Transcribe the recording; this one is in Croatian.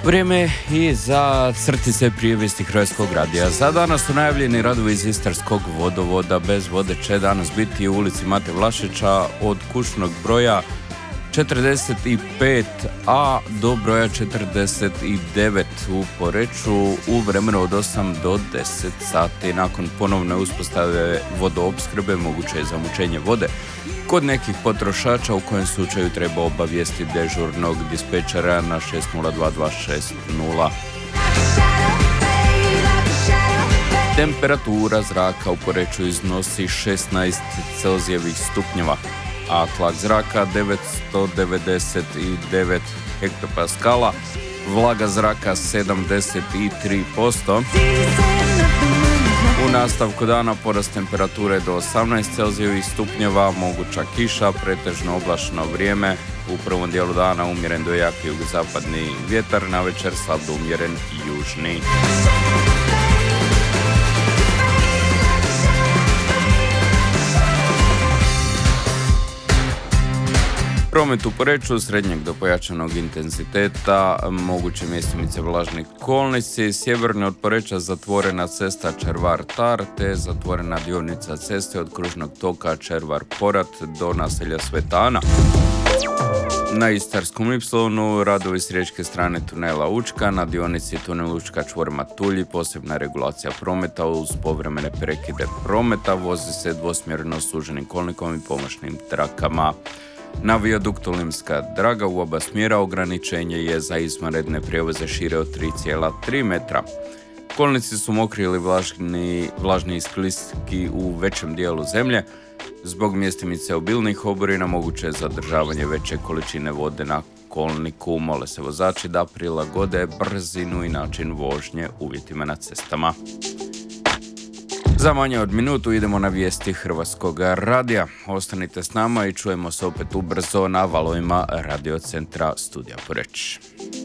Vrijeme i za crtice prijevijesti Hrvatskog radija. Za danas su najavljeni radovi iz Istarskog vodovoda. Bez vode će danas biti u ulici Mate Vlašića od kućnog broja 45a do broja 49 u Poreču u vremenu od 8 do 10 sati. Nakon ponovne uspostave vodoopskrbe moguće je zamućenje vode kod nekih potrošača, u kojem slučaju treba obavijesti dežurnog dispečera na 602260. Temperatura zraka u Poreču iznosi 16 Celzijevih stupnjeva, a tlak zraka 999 hektopaskala, vlaga zraka 73%. U nastavku dana porast temperature do 18 Celzijevih stupnjeva, moguća kiša, pretežno oblačno vrijeme, u prvom dijelu dana umjeren do jak jugozapadni vjetar, navečer slab do umjeren južni. Promet u Poreču srednjeg do pojačanog intenziteta, moguće mjestimice vlažnih kolnici, sjeverno od Poreča zatvorena cesta Červar-Tar te zatvorena dionica ceste od kružnog toka Červar-Porat do naselja Svetana. Na Istarskom Ipsilonu radovi s riječke strane tunela Učka, na dionici tunel Učka čvor Matulji, posebna regulacija prometa uz povremene prekide prometa, vozi se dvosmjerno suženim kolnikom i pomoćnim trakama. Na vijaduktu Limska Draga u oba smjera ograničenje je za izvanredne prijevoze šire od 3,3 metra. Kolnici su mokri ili vlažni i skliski u većem dijelu zemlje. Zbog mjestimice obilnih oborina moguće je zadržavanje veće količine vode na kolniku. Mole se vozači da prilagode brzinu i način vožnje uvjetima na cestama. Za manje od minutu idemo na vijesti Hrvatskog radija. Ostanite s nama i čujemo se opet ubrzo na valovima Radio centra Studija Poreč.